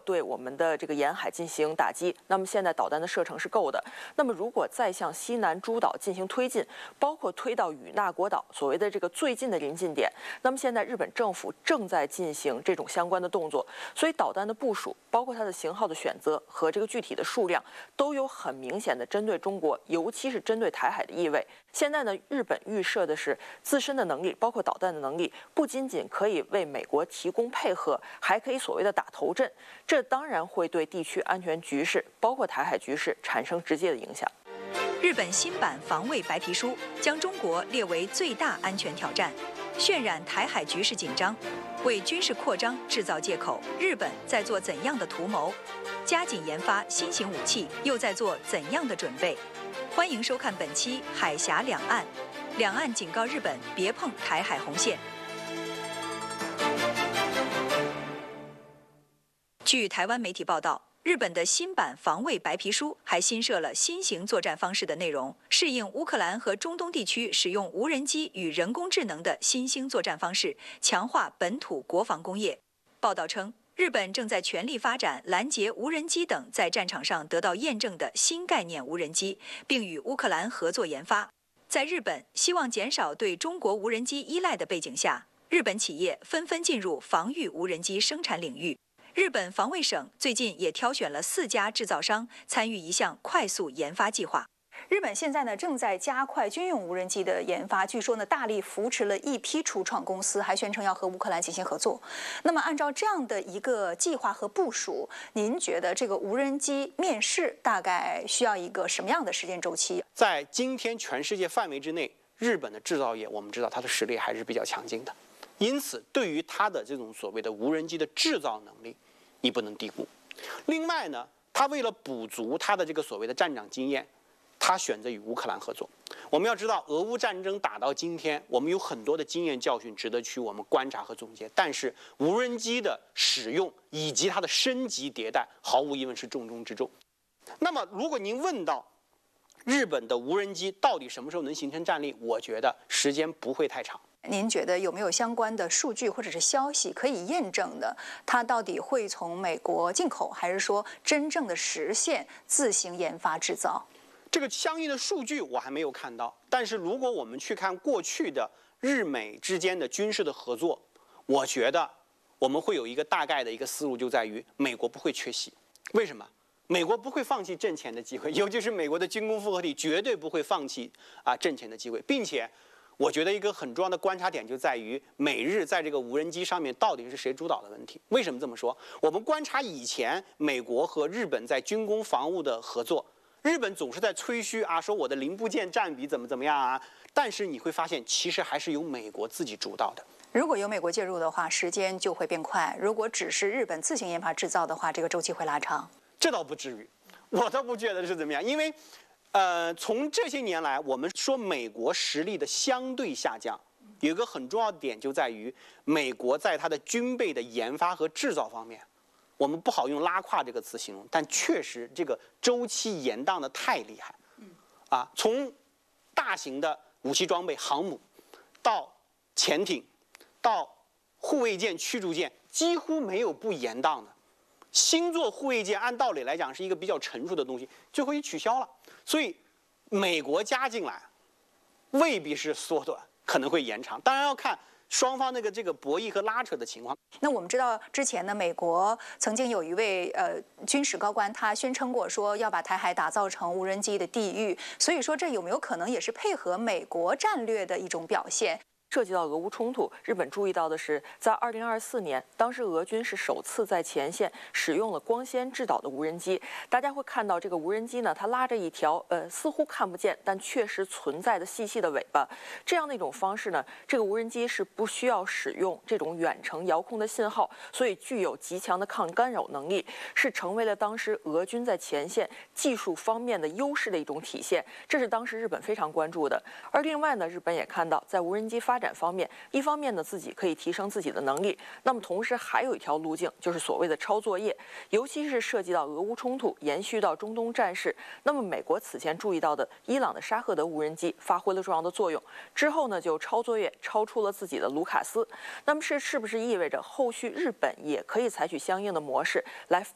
对我们的这个沿海进行打击，那么现在导弹的射程是够的。那么如果再向西南诸岛进行推进，包括推到与那国岛所谓的这个最近的临近点，那么现在日本政府正在进行这种相关的动作，所以导弹的部署，包括它的型号的选择和这个具体的数量，都有很明显的针对中国，尤其是针对台海的意味。现在呢，日本预设的是自身的能力，包括导弹的能力，不仅仅可以为美国提供配合，还可以所谓的打头阵。这当然会对地区安全局势，包括台海局势产生直接的影响。 日本新版防卫白皮书将中国列为最大安全挑战，渲染台海局势紧张，为军事扩张制造借口。日本在做怎样的图谋？加紧研发新型武器，又在做怎样的准备？欢迎收看本期《海峡两岸》，两岸警告日本别碰台海红线。据台湾媒体报道，日本的新版防卫白皮书还新设了新型作战方式的内容，适应乌克兰和中东地区使用无人机与人工智能的新兴作战方式，强化本土国防工业。报道称，日本正在全力发展拦截无人机等在战场上得到验证的新概念无人机，并与乌克兰合作研发。在日本希望减少对中国无人机依赖的背景下，日本企业纷纷进入防御无人机生产领域。日本防卫省最近也挑选了4家制造商参与一项快速研发计划。日本现在呢正在加快军用无人机的研发，据说呢大力扶持了一批初创公司，还宣称要和乌克兰进行合作。那么按照这样的一个计划和部署，您觉得这个无人机面世大概需要一个什么样的时间周期？ 在今天全世界范围之内，日本的制造业我们知道它的实力还是比较强劲的，因此对于它的这种所谓的无人机的制造能力，你不能低估。另外呢，它为了补足它的这个所谓的战场经验，他选择与乌克兰合作。我们要知道，俄乌战争打到今天，我们有很多的经验教训值得去我们观察和总结。但是无人机的使用以及它的升级迭代，毫无疑问是重中之重。那么，如果您问到日本的无人机到底什么时候能形成战力，我觉得时间不会太长。 您觉得有没有相关的数据或者是消息可以验证的？它到底会从美国进口，还是说真正的实现自行研发制造？ 这个相应的数据我还没有看到，但是如果我们去看过去的日美之间的军事的合作，我觉得我们会有一个大概的一个思路，就在于美国不会缺席。为什么？美国不会放弃挣钱的机会，尤其是美国的军工复合体绝对不会放弃挣钱的机会，并且我觉得一个很重要的观察点就在于美日在这个无人机上面到底是谁主导的问题。为什么这么说？我们观察以前美国和日本在军工防务的合作，日本总是在吹嘘说我的零部件占比怎么样啊，但是你会发现其实还是由美国自己主导的。 如果有美国介入的话，时间就会变快；如果只是日本自行研发制造的话，这个周期会拉长。 这倒不至于，我倒不觉得是怎么样，因为从这些年来，我们说美国实力的相对下降，有一个很重要的点就在于美国在它的军备的研发和制造方面，我们不好用拉胯这个词形容，但确实这个周期延宕的太厉害。从大型的武器装备、航母，到潜艇，到护卫舰、驱逐舰，几乎没有不延宕的。星座护卫舰按道理来讲是一个比较成熟的东西，最后也取消了。所以美国加进来，未必是缩短，可能会延长。当然要看双方这个博弈和拉扯的情况。 那我们知道之前呢，美国曾经有一位军事高官，他宣称过说要把台海打造成无人机的地狱。所以说，这有没有可能也是配合美国战略的一种表现？ 涉及到俄乌冲突，日本注意到的是，在2024年，当时俄军是首次在前线使用了光纤制导的无人机。大家会看到这个无人机呢，它拉着一条似乎看不见但确实存在的细细的尾巴。这样的一种方式呢，这个无人机是不需要使用这种远程遥控的信号，所以具有极强的抗干扰能力，是成为了当时俄军在前线技术方面的优势的一种体现。这是当时日本非常关注的。而另外呢，日本也看到在无人机发展方面，一方面呢自己可以提升自己的能力，那么同时还有一条路径，就是所谓的抄作业，尤其是涉及到俄乌冲突延续到中东战事。那么美国此前注意到的伊朗的沙赫德无人机发挥了重要的作用，之后呢就抄作业抄出了自己的卢卡斯。那么是不是意味着后续日本也可以采取相应的模式来